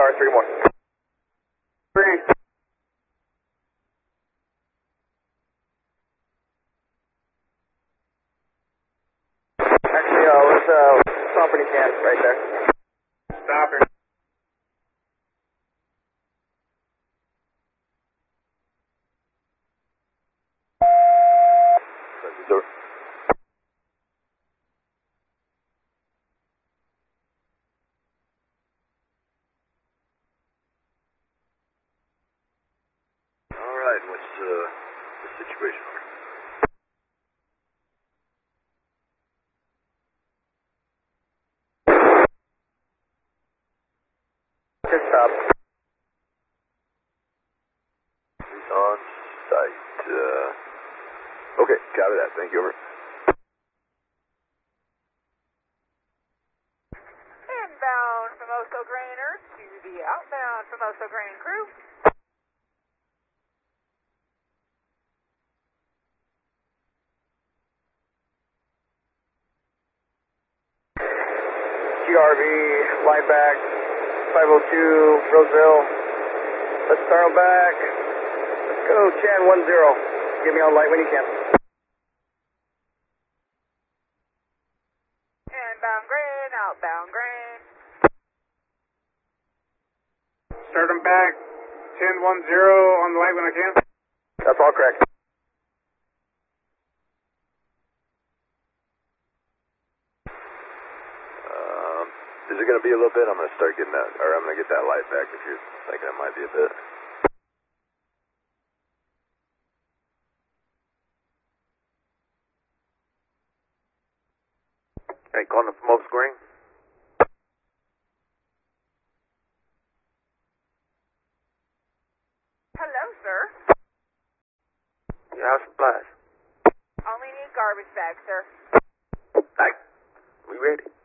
TR, 3 more. 3. Actually, let's stop when you can, right there. Stop here. Alright, what's the situation? Good stop. He's on site. Okay, copy that. Thank you, over. Inbound from Oso Grainer to the outbound from Oso Grain crew. GRV, line back, 502, Roseville. Let's start them back. Let's go, Chan 10. Get me on light when you can. Inbound grain, outbound grain. Start them back. 10-1-0 on the light when I can. That's all correct. Is it going to be a little bit? I'm going to start getting that, or I'm going to get that light back if you're thinking it might be a bit. Hey, calling from Oaks Green? Hello, sir. Yeah, supplies. Only need garbage bags, sir. Hey, we ready?